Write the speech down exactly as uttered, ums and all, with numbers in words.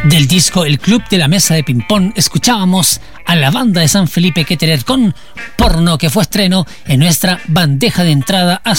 Del disco El Club de la Mesa de Ping-Pong escuchábamos a la banda de San Felipe Ketterer con Porno, que fue estreno en nuestra bandeja de entrada a